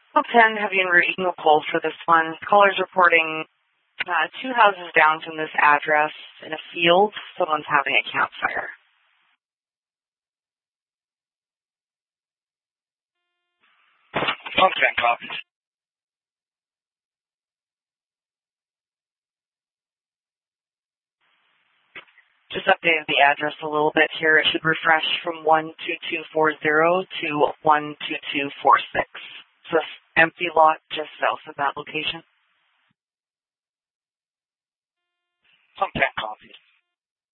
Okay, I'm having Route Eagle poll for this one. Caller's reporting 2 houses down from this address in a field. Someone's having a campfire. Okay, copy. Just updated the address a little bit here. It should refresh from 12240 to 12246. So this empty lot just south of that location. Okay, copy.